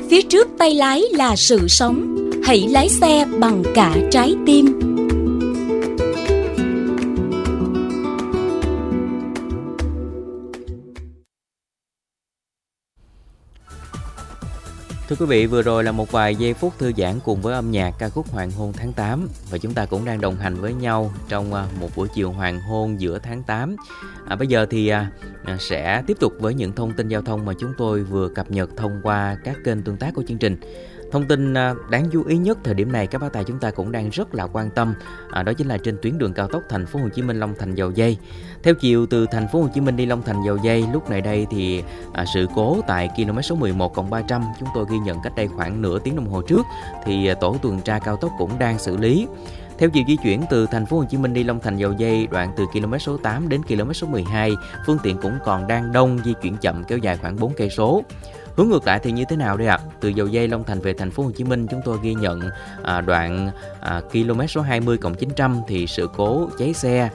Phía trước tay lái là sự sống. Hãy lái xe bằng cả trái tim. Thưa quý vị, vừa rồi là một vài giây phút thư giãn cùng với âm nhạc ca khúc Hoàng hôn tháng 8. Và chúng ta cũng đang đồng hành với nhau trong một buổi chiều hoàng hôn giữa tháng 8. Bây giờ thì sẽ tiếp tục với những thông tin giao thông mà chúng tôi vừa cập nhật thông qua các kênh tương tác của chương trình. Thông tin đáng chú ý nhất thời điểm này các bác tài chúng ta cũng đang rất là quan tâm, đó chính là trên tuyến đường cao tốc Thành phố Hồ Chí Minh Long Thành Dầu Giây. Theo chiều từ Thành phố Hồ Chí Minh đi Long Thành Dầu Giây, lúc này đây thì sự cố tại km số 11+300 chúng tôi ghi nhận cách đây khoảng nửa tiếng đồng hồ trước thì tổ tuần tra cao tốc cũng đang xử lý. Theo chiều di chuyển từ Thành phố Hồ Chí Minh đi Long Thành Dầu Giây, đoạn từ km số 8 đến km số 12, phương tiện cũng còn đang đông, di chuyển chậm kéo dài khoảng 4 cây số. Hướng ngược lại thì như thế nào đây ạ? Từ Dầu Giây Long Thành về Thành phố Hồ Chí Minh chúng tôi ghi nhận đoạn km số 20+900 thì sự cố cháy xe.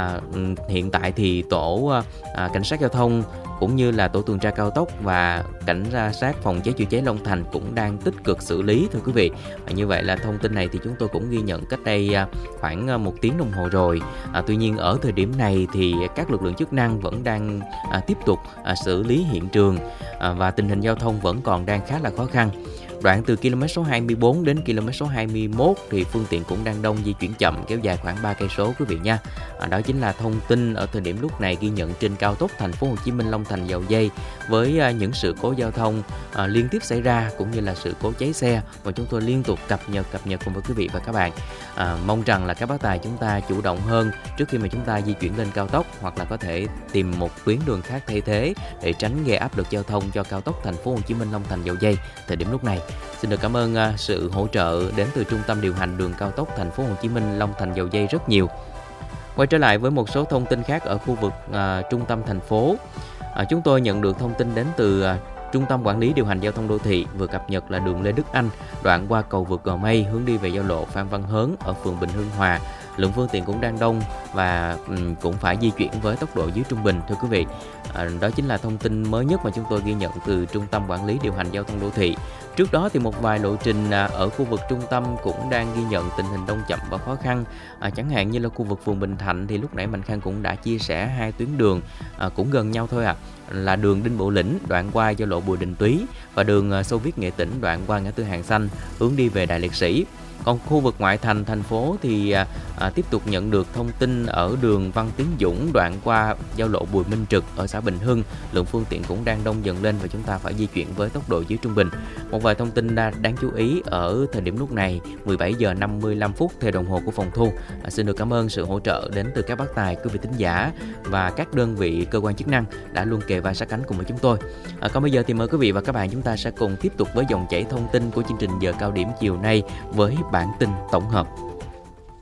Hiện tại thì tổ cảnh sát giao thông cũng như là tổ tuần tra cao tốc và cảnh sát phòng cháy chữa cháy Long Thành cũng đang tích cực xử lý thưa quý vị. Như vậy là thông tin này thì chúng tôi cũng ghi nhận cách đây khoảng 1 tiếng đồng hồ rồi. Tuy nhiên ở thời điểm này thì các lực lượng chức năng vẫn đang tiếp tục xử lý hiện trường và tình hình giao thông vẫn còn đang khá là khó khăn. Đoạn từ km số 24 đến km số 21 thì phương tiện cũng đang đông, di chuyển chậm kéo dài khoảng 3 cây số quý vị nha. Đó chính là thông tin ở thời điểm lúc này ghi nhận trên cao tốc Thành phố Hồ Chí Minh Long Thành Dầu Giây với những sự cố giao thông liên tiếp xảy ra cũng như là sự cố cháy xe mà chúng tôi liên tục cập nhật cùng với quý vị và các bạn. Mong rằng là các bác tài chúng ta chủ động hơn trước khi mà chúng ta di chuyển lên cao tốc, hoặc là có thể tìm một tuyến đường khác thay thế để tránh gây áp lực giao thông cho cao tốc Thành phố Hồ Chí Minh Long Thành Dầu Giây thời điểm lúc này. Xin được cảm ơn sự hỗ trợ đến từ Trung tâm điều hành đường cao tốc Thành phố Hồ Chí Minh Long Thành Dầu Giây rất nhiều. Quay trở lại với một số thông tin khác ở khu vực trung tâm thành phố. Chúng tôi nhận được thông tin đến từ Trung tâm Quản lý Điều hành Giao thông Đô thị vừa cập nhật là đường Lê Đức Anh, đoạn qua cầu vượt Gò Mây hướng đi về giao lộ Phan Văn Hớn ở phường Bình Hưng Hòa. Lượng phương tiện cũng đang đông và cũng phải di chuyển với tốc độ dưới trung bình thưa quý vị. Đó chính là thông tin mới nhất mà chúng tôi ghi nhận từ Trung tâm Quản lý Điều hành Giao thông Đô thị. Trước đó thì một vài lộ trình ở khu vực trung tâm cũng đang ghi nhận tình hình đông chậm và khó khăn. Chẳng hạn như là khu vực phường Bình Thạnh thì lúc nãy Mạnh Khang cũng đã chia sẻ hai tuyến đường cũng gần nhau thôi là đường Đinh Bộ Lĩnh đoạn qua giao lộ Bùi Đình Túy và đường Xô Viết Nghệ Tĩnh đoạn qua ngã tư Hàng Xanh hướng đi về Đại Liệt Sĩ. Còn khu vực ngoại thành thành phố thì tiếp tục nhận được thông tin ở đường Văn Tiến Dũng đoạn qua giao lộ Bùi Minh Trực ở xã Bình Hưng, lượng phương tiện cũng đang đông dần lên và chúng ta phải di chuyển với tốc độ dưới trung bình. Một vài thông tin đáng chú ý ở thời điểm lúc này 17 giờ 55 phút theo đồng hồ của phòng thu. Xin được cảm ơn sự hỗ trợ đến từ các bác tài, quý vị thính giả và các đơn vị cơ quan chức năng đã luôn kề vai sát cánh cùng với chúng tôi. Còn bây giờ thì mời quý vị và các bạn chúng ta sẽ cùng tiếp tục với dòng chảy thông tin của chương trình giờ cao điểm chiều nay với bản tin tổng hợp.